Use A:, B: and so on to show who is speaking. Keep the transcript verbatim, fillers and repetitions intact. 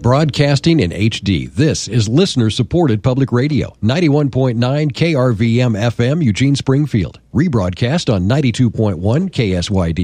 A: Broadcasting in H D, this is listener-supported public radio, ninety-one point nine K R V M F M, Eugene, Springfield. Rebroadcast on ninety-two point one K S Y D.